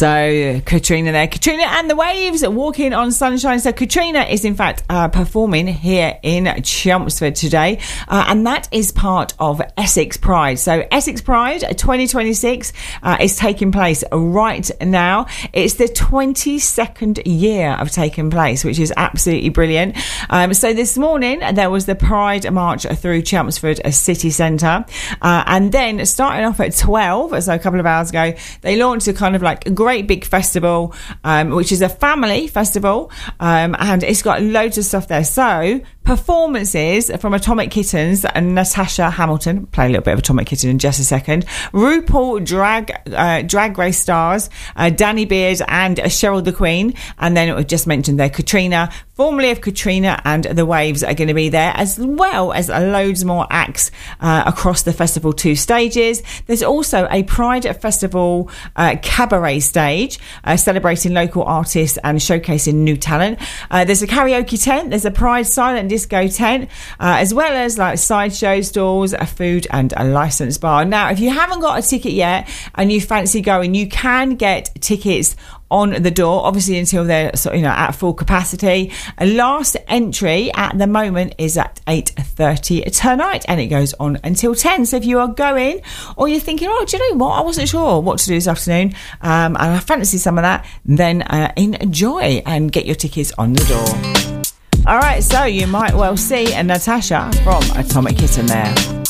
So Katrina there. Katrina and the Waves walking on sunshine. So Katrina is in fact performing here in Chelmsford today. And that is part of Essex Pride. So Essex Pride 2026 is taking place right now. It's the 22nd year of taking place, which is absolutely brilliant. So this morning there was the Pride March through Chelmsford City Centre. And then starting off at 12, so a couple of hours ago, they launched a kind of like a great big festival, which is a family festival, and it's got loads of stuff there. So performances from Atomic Kittens and Natasha Hamilton, play a little bit of Atomic Kitten in just a second, RuPaul drag race stars, Danny Beard and Cheryl the Queen, and then we just mentioned there Katrina, formerly of Katrina and the Waves, are going to be there, as well as loads more acts across the festival 2 stages. There's also a Pride Festival cabaret stage, celebrating local artists and showcasing new talent. There's a karaoke tent, there's a Pride silent disco tent, as well as like sideshow stalls, a food and a licensed bar. Now, if you haven't got a ticket yet and you fancy going, you can get tickets on the door, obviously until they're at full capacity. A last entry at the moment is at 8:30 tonight, and it goes on until 10. So if you are going, or you're thinking, oh, do you know what, I wasn't sure what to do this afternoon, and I fancy some of that, then enjoy and get your tickets on the door. All right, so you might well see a Natasha from Atomic Kitten there.